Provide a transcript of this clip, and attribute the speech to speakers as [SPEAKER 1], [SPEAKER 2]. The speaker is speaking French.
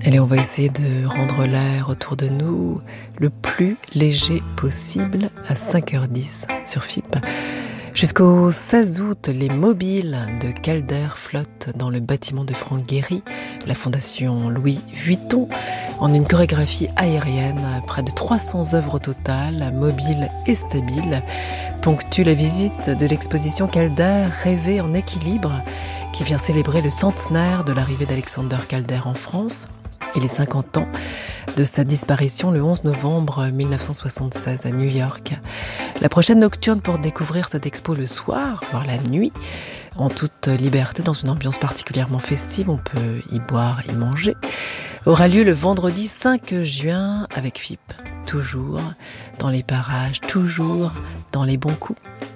[SPEAKER 1] Allez, on va essayer de rendre l'air autour de nous le plus léger possible à 5h10 sur FIP. Jusqu'au 16 août, les mobiles de Calder flottent dans le bâtiment de Franck Gehry, la fondation Louis Vuitton, en une chorégraphie aérienne. Près de 300 œuvres au total, mobiles et stabiles, ponctuent la visite de l'exposition Calder Rêver en équilibre, qui vient célébrer le centenaire de l'arrivée d'Alexander Calder en France et les 50 ans de sa disparition le 11 novembre 1976 à New York. La prochaine nocturne pour découvrir cette expo le soir, voire la nuit, en toute liberté, dans une ambiance particulièrement festive, on peut y boire, y manger, aura lieu le vendredi 5 juin avec FIP. Toujours dans les parages, toujours dans les bons coups.